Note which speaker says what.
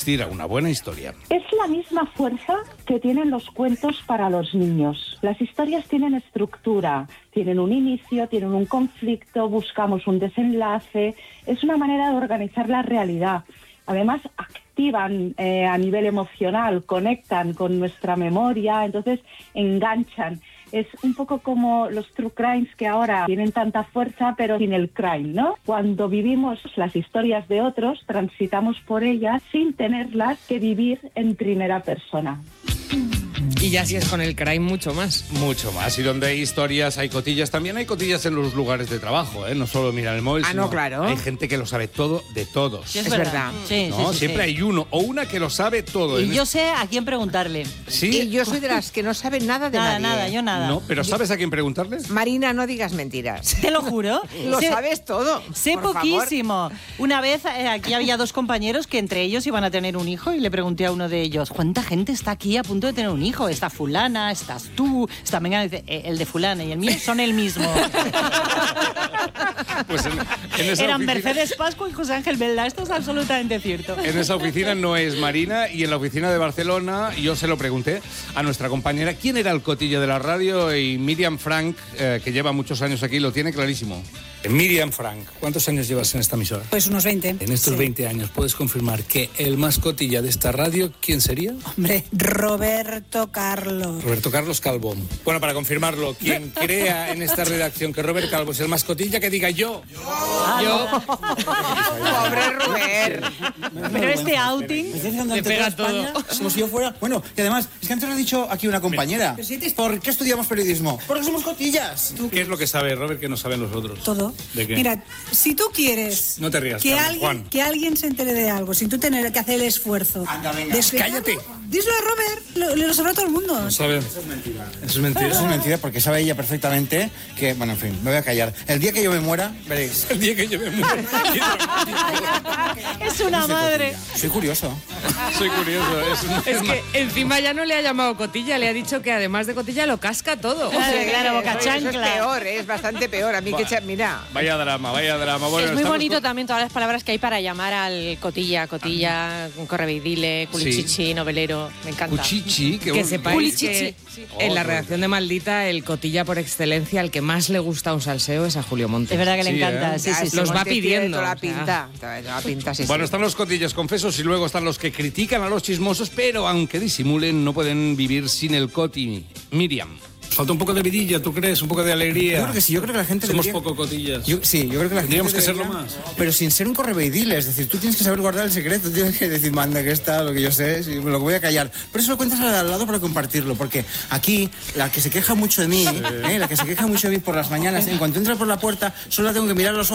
Speaker 1: asistir a una buena historia.
Speaker 2: Es la misma fuerza que tienen los cuentos para los niños. Las historias tienen estructura, tienen un inicio, tienen un conflicto, buscamos un desenlace. Es una manera de organizar la realidad. Además, activan a nivel emocional, conectan con nuestra memoria, entonces enganchan. Es un poco como los true crimes que ahora tienen tanta fuerza, pero sin el crime, ¿no? Cuando vivimos las historias de otros, transitamos por ellas sin tenerlas que vivir en primera persona.
Speaker 3: Y ya si es con el crime, mucho más.
Speaker 1: Mucho más. Y donde hay historias, hay cotillas. También hay cotillas en los lugares de trabajo, ¿eh? No solo miran el móvil, sino
Speaker 3: no, claro.
Speaker 1: Hay gente que lo sabe todo de todos.
Speaker 4: Sí, es verdad. Sí,
Speaker 1: ¿No?
Speaker 4: sí,
Speaker 1: Siempre hay uno o una que lo sabe todo.
Speaker 4: Y yo sé a quién preguntarle.
Speaker 1: ¿Sí?
Speaker 3: Y yo soy de las que no saben nada de nadie.
Speaker 4: Nada, yo nada.
Speaker 1: No, pero ¿sabes a quién preguntarle?
Speaker 3: Marina, no digas mentiras.
Speaker 4: Te lo juro.
Speaker 3: Lo sabes todo.
Speaker 4: Sé
Speaker 3: por
Speaker 4: poquísimo. Una vez aquí había dos compañeros que entre ellos iban a tener un hijo y le pregunté a uno de ellos, ¿cuánta gente está aquí a punto de tener un hijo? Está fulana, estás tú, está Mengana. Dice, el de fulana y el mío son el mismo.
Speaker 1: Pues en esa
Speaker 4: Eran
Speaker 1: oficina,
Speaker 4: Mercedes Pascua y José Ángel Belda. Esto es absolutamente cierto.
Speaker 1: en esa oficina no es Marina, y en la oficina de Barcelona yo se lo pregunté a nuestra compañera quién era el cotillo de la radio, y Miriam Frank, que lleva muchos años aquí, lo tiene clarísimo. Miriam Frank, ¿cuántos años llevas en esta emisora?
Speaker 5: Pues unos 20.
Speaker 1: En estos 20 años, ¿puedes confirmar que el más cotilla de esta radio, quién sería?
Speaker 5: Hombre, Roberto Carlos.
Speaker 1: Roberto Carlos Calvo. Bueno, para confirmarlo, quien crea en esta redacción que Robert Calvo es el más cotilla, que diga yo.
Speaker 3: Yo. Pobre Robert.
Speaker 4: Pero este outing
Speaker 6: Le pega todo. Como si yo fuera... Bueno, y además, es que antes lo ha dicho aquí una compañera. ¿Por qué estudiamos periodismo? Porque somos cotillas.
Speaker 1: ¿Qué es lo que sabe Robert que no saben los otros?
Speaker 5: Todo.
Speaker 1: ¿De qué?
Speaker 5: Mira, si tú quieres
Speaker 1: No te rías,
Speaker 5: que,
Speaker 1: Carmen,
Speaker 5: alguien,
Speaker 1: Juan.
Speaker 5: que alguien se entere de algo, sin tú tener que hacer el esfuerzo.
Speaker 6: Anda, venga.
Speaker 5: de explicarlo,
Speaker 1: ¡Cállate!
Speaker 5: Díselo a Robert, lo sabrá todo el mundo.
Speaker 1: No saben. Eso es mentira. Eso es mentira.
Speaker 6: Eso es mentira porque sabe ella perfectamente que... Bueno, en fin, me voy a callar. El día que yo me muera, veréis.
Speaker 1: El día que yo me muera.
Speaker 4: es una madre.
Speaker 6: Soy curioso.
Speaker 1: Soy curioso.
Speaker 3: Es que encima ya no le ha llamado cotilla, le ha dicho que además de cotilla lo casca todo.
Speaker 4: Claro, boca
Speaker 3: Eso es
Speaker 4: chancla.
Speaker 3: peor, es bastante peor. A mí que... Mira...
Speaker 1: Vaya drama, vaya drama. Bueno,
Speaker 7: Es muy
Speaker 1: estamos
Speaker 7: bonito también todas las palabras que hay para llamar al cotilla, correveidile, culichichi, novelero. Me encanta.
Speaker 1: Cuchichi,
Speaker 3: Que sepáis que en la redacción de Maldita, el cotilla por excelencia, el que más le gusta a un salseo es a Julio Montes.
Speaker 4: Es verdad que
Speaker 1: Sí,
Speaker 4: le encanta. Sí, sí, sí.
Speaker 3: Los va
Speaker 4: Montes tiene
Speaker 3: pidiendo.
Speaker 4: toda la
Speaker 3: o sea.
Speaker 4: pinta.
Speaker 3: Toda la pinta, sí,
Speaker 1: Bueno,
Speaker 3: sí.
Speaker 1: están los cotillas confesos y luego están los que critican a los chismosos, pero aunque disimulen, no pueden vivir sin el coti. Miriam. Falta un poco de vidilla, ¿tú crees? Un poco de alegría.
Speaker 6: Yo creo que sí, yo creo que la gente
Speaker 1: Somos
Speaker 6: debería...
Speaker 1: poco cotillas.
Speaker 6: Sí, yo creo que la
Speaker 1: Tendríamos
Speaker 6: gente
Speaker 1: que serlo
Speaker 6: debería-
Speaker 1: más.
Speaker 6: Pero sin ser un correveidile, es decir, tú tienes que saber guardar el secreto, tienes que decir, manda que está, lo que yo sé, sí, me lo voy a callar. Pero eso lo cuentas al lado para compartirlo, porque aquí, la que se queja mucho de mí, la que se queja mucho de mí por las mañanas, en cuanto entra por la puerta, solo la tengo que mirar a los ojos